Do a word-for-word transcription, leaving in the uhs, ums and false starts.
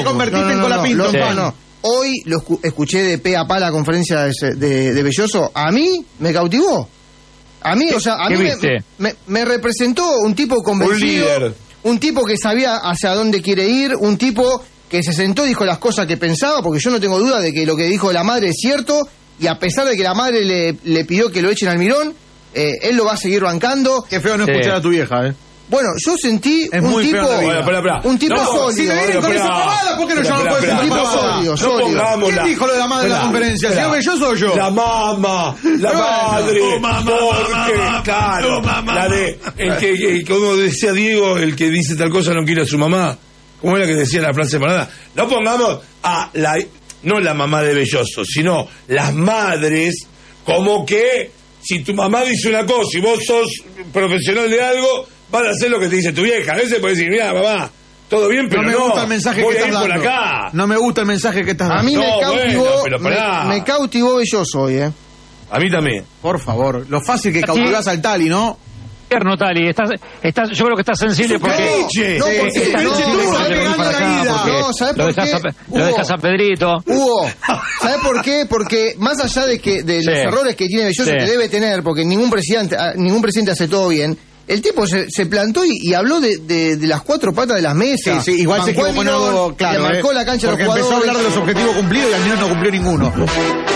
te convertiste no, no, en no, Colapinto, no, en no, pan. no. Hoy lo escu- escuché de pe a pa la conferencia de, de, de Belloso. A mí me cautivó. A mí, o sea, a ¿Qué mí viste? me, me, me representó un tipo convencido, Un líder. un tipo que sabía hacia dónde quiere ir, un tipo que se sentó y dijo las cosas que pensaba, porque yo no tengo duda de que lo que dijo la madre es cierto, y a pesar de que la madre le, le pidió que lo echen al Mirón, eh, él lo va a seguir bancando. Qué feo no Sí. escuchar a tu vieja, ¿eh? Bueno, yo sentí Es un muy tipo, feo la vida. Bueno, espera, espera. un tipo No, sólido. Si me vienen Pero, con pero, esa pavada, ¿por qué no pero, yo no pero, puedo pero, decir tipo no, sólido, no sólido. pongamos ¿Quién la- dijo lo de la madre en la Espera, conferencia? espera. ¿Señor Belloso o yo? La mamá, la Bueno, madre, tu mamá, porque, mamá, claro, tu mamá. la de, el que, el- como decía Diego, el que dice tal cosa no quiere a su mamá. ¿Cómo era que decía la frase parada? No pongamos a la, no la mamá de Belloso, sino las madres, como que si tu mamá dice una cosa y vos sos profesional de algo, vas a hacer lo que te dice tu vieja. A veces puedes decir, mira, mamá, todo bien, pero No no, me gusta el mensaje voy que a estás ir por dando. acá. No me gusta el mensaje que estás A dando. mí No, me cautivó, bueno, pero pará. me, me cautivó Belloso hoy, eh. A mí también. Por favor, lo fácil que cautivás al Tali, ¿no? Tierno, Tali, estás, estás, yo creo que estás sensible porque... Cliche. No, Sí, porque estás no, sensible no, porque ¿sabes te por venís qué? para la ida. porque No, ¿sabes lo por dejas, qué? a, lo Hugo. dejas a Pedrito. Hugo, ¿sabes por qué? Porque más allá de que de Sí. los errores que tiene Belloso, Sí. que debe tener, porque ningún presidente ah, ningún presidente hace todo bien, el tipo se, se plantó y, y habló de, de, de las cuatro patas de las mesas. Sí, sí, igual se Bancó equivocó el en algo Mirón, claro. le marcó eh, la cancha a los porque empezó a jugadores. hablar de los objetivos cumplidos y al menos no cumplió ninguno.